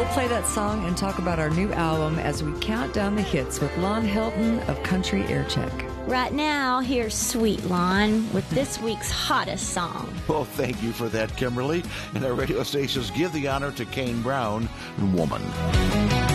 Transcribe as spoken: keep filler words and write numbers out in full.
We'll play that song and talk about our new album as we count down the hits with Lon Helton of Country Air Check. Right now, here's Sweet Lon with this week's hottest song. Well, thank you for that, Kimberly. And our radio stations give the honor to Kane Brown, Woman.